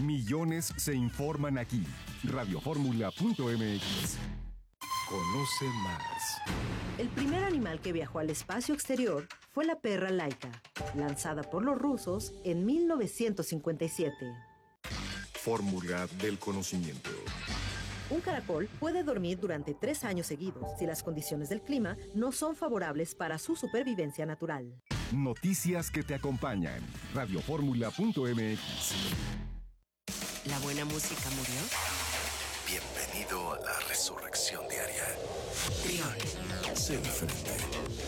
Millones se informan aquí. Radioformula.mx. Conoce más. El primer animal que viajó al espacio exterior fue la perra Laika, lanzada por los rusos en 1957. Fórmula del conocimiento. Un caracol puede dormir durante 3 años seguidos si las condiciones del clima no son favorables para su supervivencia natural. Noticias que te acompañan. Radioformula.mx. ¿La buena música murió? Bienvenido a la resurrección diaria. Trión. Sé diferente.